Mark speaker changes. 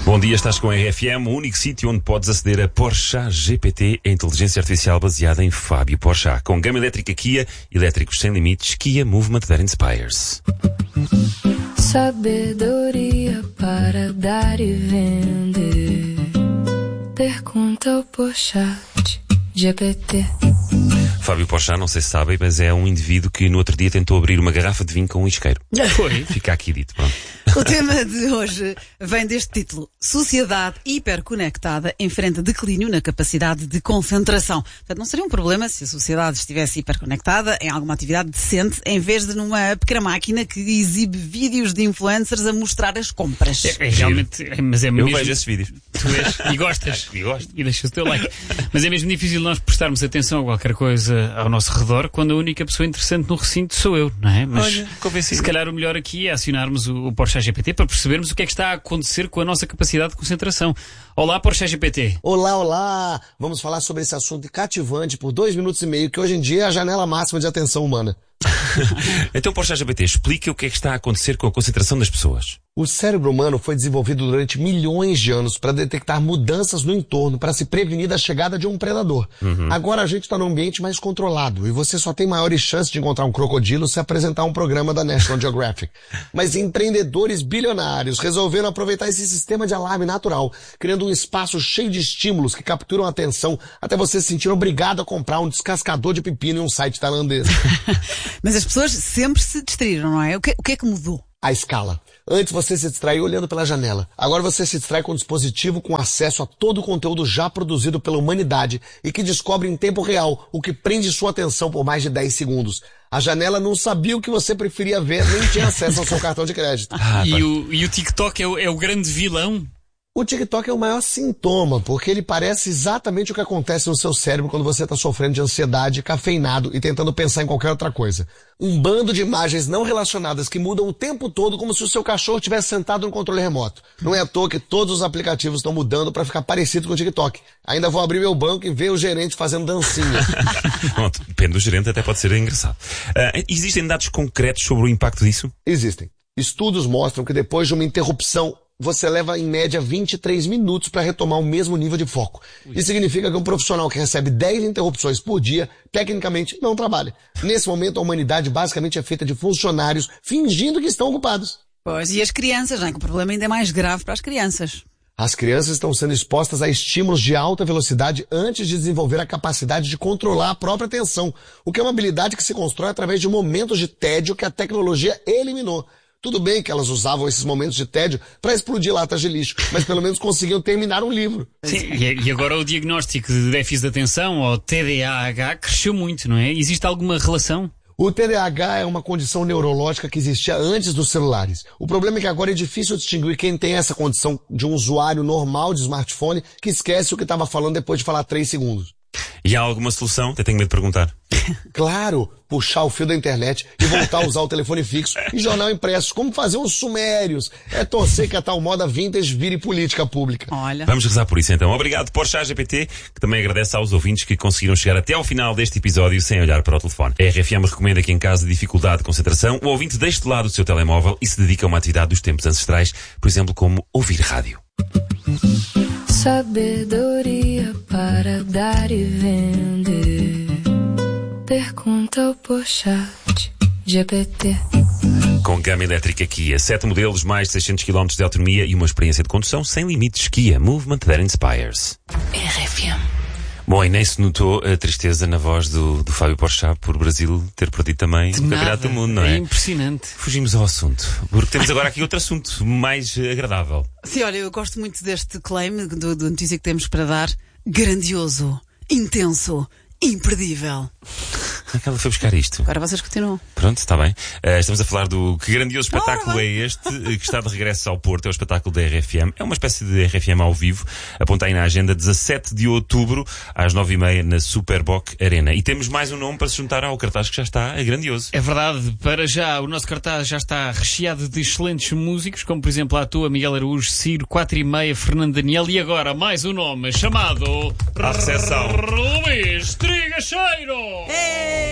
Speaker 1: Bom dia, estás com a RFM, o único sítio onde podes aceder a Porsche GPT, a inteligência artificial baseada em Fábio Porchat. Com gama elétrica Kia, elétricos sem limites, Kia Movement that inspires.
Speaker 2: Sabedoria para dar e vender. Pergunta ao Porchat GPT.
Speaker 1: Fábio Porchat, não sei se sabem, mas é um indivíduo que no outro dia tentou abrir uma garrafa de vinho com um isqueiro.
Speaker 3: Foi.
Speaker 1: Fica aqui dito, pronto.
Speaker 3: O tema de hoje vem deste título: Sociedade hiperconectada enfrenta declínio na capacidade de concentração. Portanto, não seria um problema se a sociedade estivesse hiperconectada em alguma atividade decente, em vez de numa pequena máquina que exibe vídeos de influencers a mostrar as compras.
Speaker 4: Realmente, mas é mesmo...
Speaker 1: Eu vejo esses vídeos.
Speaker 4: Tu és, e gostas.
Speaker 1: E gosto.
Speaker 4: E deixas o teu like. Mas é mesmo difícil nós prestarmos atenção a qualquer coisa ao nosso redor quando a única pessoa interessante no recinto sou eu, não é? Mas
Speaker 1: Olha, convencido.
Speaker 4: se calhar o melhor aqui é acionarmos o Porsche GPT para percebermos o que é que está a acontecer com a nossa capacidade de concentração. Olá, Porsche GPT.
Speaker 5: Olá, olá! Vamos falar sobre esse assunto cativante por 2 minutos e meio, que hoje em dia é a janela máxima de atenção humana.
Speaker 1: Então, Porsche GPT, explica o que é que está a acontecer com a concentração das pessoas.
Speaker 5: O cérebro humano foi desenvolvido durante milhões de anos para detectar mudanças no entorno, para se prevenir da chegada de um predador. Agora a gente está num ambiente mais controlado e você só tem maiores chances de encontrar um crocodilo se apresentar um programa da National Geographic. Mas empreendedores bilionários resolveram aproveitar esse sistema de alarme natural, criando um espaço cheio de estímulos que capturam a atenção até você se sentir obrigado a comprar um descascador de pepino em um site tailandês.
Speaker 3: Mas as pessoas sempre se distraíram, não é? O que é que mudou?
Speaker 5: A escala. Antes você se distraía olhando pela janela. Agora você se distrai com um dispositivo com acesso a todo o conteúdo já produzido pela humanidade e que descobre em tempo real o que prende sua atenção por mais de 10 segundos. A janela não sabia o que você preferia ver, nem tinha acesso ao seu cartão de crédito.
Speaker 4: E o TikTok é o grande vilão?
Speaker 5: O TikTok é o maior sintoma, porque ele parece exatamente o que acontece no seu cérebro quando você está sofrendo de ansiedade, cafeinado e tentando pensar em qualquer outra coisa. Um bando de imagens não relacionadas que mudam o tempo todo, como se o seu cachorro tivesse sentado no controle remoto. Não é à toa que todos os aplicativos estão mudando para ficar parecido com o TikTok. Ainda vou abrir meu banco e ver o gerente fazendo dancinha.
Speaker 1: Bom, depende do gerente, até pode ser engraçado. Existem dados concretos sobre o impacto disso?
Speaker 5: Existem. Estudos mostram que depois de uma interrupção, você leva em média 23 minutos para retomar o mesmo nível de foco. Isso significa que um profissional que recebe 10 interrupções por dia, tecnicamente, não trabalha. Nesse momento, a humanidade basicamente é feita de funcionários fingindo que estão ocupados.
Speaker 3: Pois, e as crianças, não é? Que o problema ainda é mais grave para as crianças.
Speaker 5: As crianças estão sendo expostas a estímulos de alta velocidade antes de desenvolver a capacidade de controlar a própria atenção, o que é uma habilidade que se constrói através de momentos de tédio que a tecnologia eliminou. Tudo bem que elas usavam esses momentos de tédio para explodir latas de lixo, mas pelo menos conseguiam terminar um livro.
Speaker 4: Sim, e agora o diagnóstico de déficit de atenção, ou TDAH, cresceu muito, não é? Existe alguma relação?
Speaker 5: O TDAH é uma condição neurológica que existia antes dos celulares. O problema é que agora é difícil distinguir quem tem essa condição de um usuário normal de smartphone que esquece o que estava falando depois de falar 3 segundos.
Speaker 1: E há alguma solução? Até tenho medo de perguntar.
Speaker 5: Claro, puxar o fio da internet e voltar a usar o telefone fixo e jornal impresso, como fazer uns sumérios. É torcer que a tal moda vintage vire política pública.
Speaker 3: Olha.
Speaker 1: Vamos rezar por isso então. Obrigado, Porsche GPT, que também agradece aos ouvintes que conseguiram chegar até ao final deste episódio sem olhar para o telefone. A RFM recomenda que em caso de dificuldade de concentração, o ouvinte deixe de lado o seu telemóvel e se dedique a uma atividade dos tempos ancestrais, por exemplo, como ouvir rádio.
Speaker 2: Sabedoria para dar e vender. Pergunta ao Porchat GPT.
Speaker 1: Com gama elétrica Kia, 7 modelos, mais de 600 km de autonomia e uma experiência de condução sem limites. Kia Movement that inspires.
Speaker 2: RFM.
Speaker 1: Bom, e nem se notou a tristeza na voz do Fábio Porchat por o Brasil ter perdido também o Campeonato do Mundo, não é?
Speaker 4: É impressionante.
Speaker 1: Fugimos ao assunto, porque temos agora aqui outro assunto mais agradável.
Speaker 3: Sim, olha, eu gosto muito deste claim do notícia que temos para dar. Grandioso, intenso, imperdível.
Speaker 1: Como é que ela foi buscar isto?
Speaker 3: Agora vocês continuam.
Speaker 1: Pronto, está bem. Estamos a falar do que grandioso espetáculo é este, que está de regresso ao Porto. É o espetáculo da RFM. É uma espécie de RFM ao vivo. Aponta aí na agenda, 17 de outubro, às 9h30, na Superboc Arena. E temos mais um nome para se juntar ao cartaz que já está grandioso.
Speaker 4: É verdade. Para já, o nosso cartaz já está recheado de excelentes músicos, como por exemplo a tua Miguel Araújo, Ciro, 4h30, Fernando Daniel e agora mais um nome chamado...
Speaker 1: À recepção.
Speaker 4: Luís Trigacheiro!